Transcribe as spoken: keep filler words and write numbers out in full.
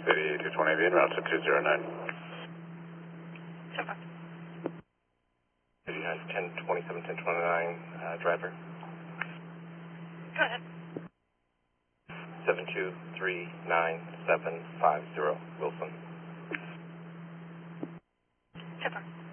City two twenty V, route to two zero nine. Super. eighty-nine, ten twenty-seven, ten twenty-nine, uh, driver. Go ahead. seven two three nine seven five zero, Wilson. Super.